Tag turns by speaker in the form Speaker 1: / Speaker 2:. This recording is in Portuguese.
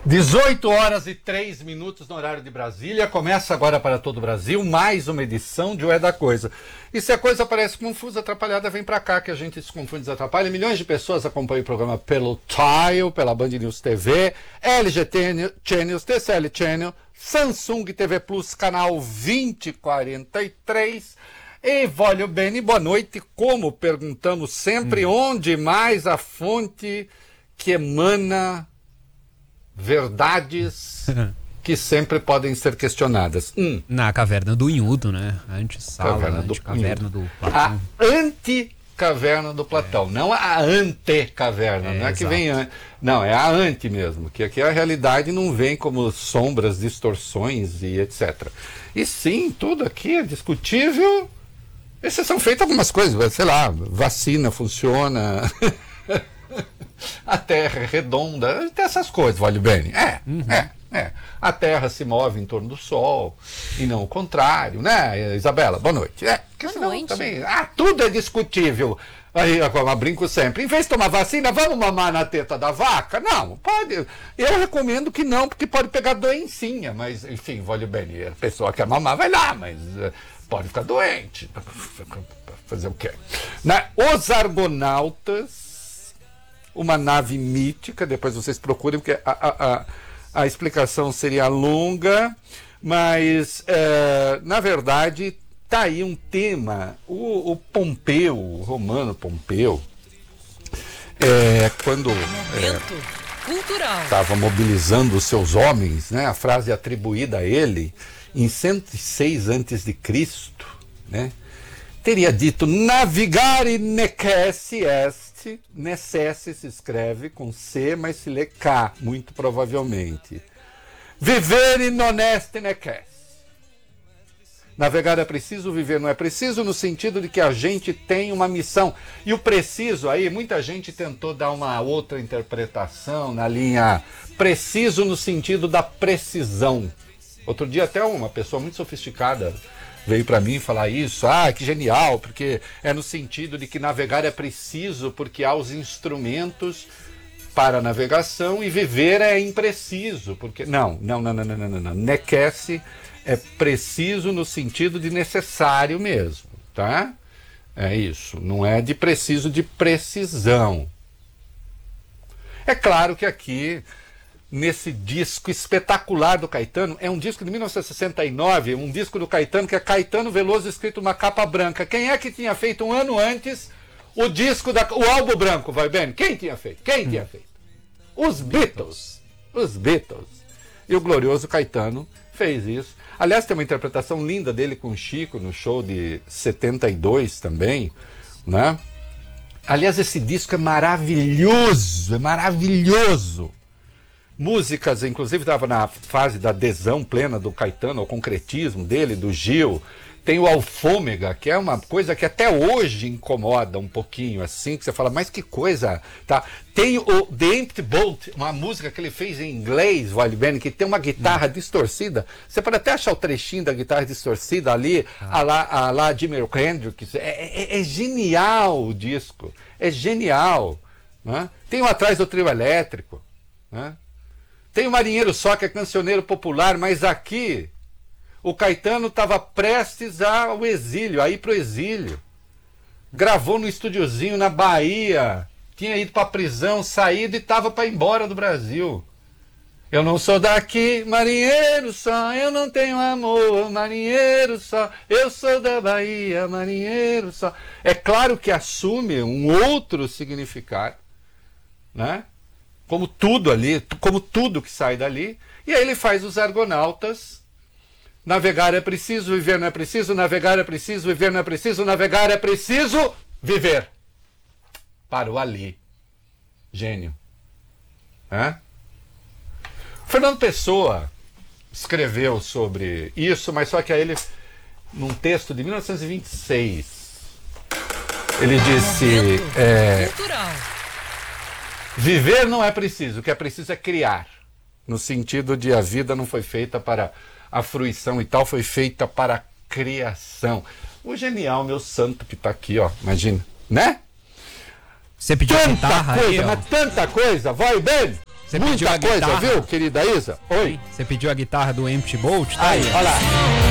Speaker 1: 18 horas e 3 minutos no horário de Brasília. Começa agora para todo o Brasil mais uma edição de O É da Coisa. E se a coisa parece confusa, atrapalhada, vem pra cá que a gente se confunde e desatrapalha. Milhões de pessoas acompanham o programa pelo Tile, pela Band News TV, LG Channels, TCL Channel, Samsung TV Plus, canal 2043. E voglio bene, boa noite. Como perguntamos sempre, onde mais a fonte que emana verdades que sempre podem ser questionadas?
Speaker 2: Na caverna do Inhudo, né? Caverna do Platão.
Speaker 1: A anticaverna do Platão, não a antecaverna, não é que vem não, é a anti mesmo, que aqui a realidade não vem como sombras, distorções e etc. E sim, tudo aqui é discutível, exceção feita algumas coisas, sei lá, vacina funciona, a Terra é redonda, tem essas coisas, vale bem. A Terra se move em torno do Sol e não o contrário, né, Isabela? Boa noite.
Speaker 3: Boa noite.
Speaker 1: Também, tudo é discutível. Aí eu brinco sempre, em vez de tomar vacina, vamos mamar na teta da vaca? Não, pode. Eu recomendo que não, porque pode pegar doencinha, mas enfim, vale bem. A pessoa quer mamar, vai lá, mas pode ficar doente. Fazer o quê? Os Argonautas, uma nave mítica, depois vocês procurem, porque a explicação seria longa, mas, na verdade, está aí um tema. O Pompeu, o Romano Pompeu, quando estava mobilizando os seus homens, né, a frase atribuída a ele, em 106 a.C., né, teria dito: navigare necesse est. Necesse se escreve com C, mas se lê K, muito provavelmente. Vivere non est necesse. Navegar é preciso, viver não é preciso, no sentido de que a gente tem uma missão. E o preciso aí, muita gente tentou dar uma outra interpretação na linha preciso no sentido da precisão. Outro dia até uma pessoa muito sofisticada veio para mim falar isso, que genial, porque é no sentido de que navegar é preciso, porque há os instrumentos para a navegação, e viver é impreciso, porque... Não. Necesse é preciso no sentido de necessário mesmo, tá? É isso, não é de preciso, de precisão. É claro que aqui, nesse disco espetacular do Caetano, é um disco de 1969, um disco do Caetano, que é Caetano Veloso, escrito uma capa branca. Quem é que tinha feito um ano antes o disco, o álbum branco, vai bem? Quem tinha feito? Os Beatles. E o glorioso Caetano fez isso. Aliás, tem uma interpretação linda dele com o Chico, no show de 72 também, né? Aliás, esse disco é maravilhoso, Músicas, inclusive estava na fase da adesão plena do Caetano ao concretismo dele, do Gil. Tem o Alfômega, que é uma coisa que até hoje incomoda um pouquinho, assim, que você fala, mas que coisa, tá? Tem o The Empty Boat, uma música que ele fez em inglês, vale bem, que tem uma guitarra distorcida. Você pode até achar o trechinho da guitarra distorcida ali, a lá Jimi Hendrix. É genial o disco, é genial, né? Tem o Atrás do Trio Elétrico, né? Tem o Marinheiro Só, que é cancioneiro popular, mas aqui o Caetano estava prestes ao exílio, a ir para o exílio. Gravou no estúdiozinho na Bahia, tinha ido para a prisão, saído e estava para ir embora do Brasil. Eu não sou daqui, marinheiro só, eu não tenho amor, marinheiro só, eu sou da Bahia, marinheiro só. É claro que assume um outro significado, né? Como tudo ali, como tudo que sai dali. E aí ele faz os Argonautas. Navegar é preciso, viver não é preciso, navegar é preciso, viver não é preciso, navegar é preciso, viver. Parou ali. Gênio. Fernando Pessoa escreveu sobre isso, mas só que aí ele, num texto de 1926, ele disse... Viver não é preciso, o que é preciso é criar. No sentido de a vida não foi feita para a fruição e tal, foi feita para a criação. O genial, meu santo, que está aqui, ó, imagina, né?
Speaker 2: Você pediu
Speaker 1: tanta
Speaker 2: guitarra
Speaker 1: coisa,
Speaker 2: aí,
Speaker 1: mas tanta coisa, vai bem. Muita coisa, viu, querida Isa? Oi.
Speaker 2: Você pediu a guitarra do Empty Bolt? Tá
Speaker 1: aí, olha lá.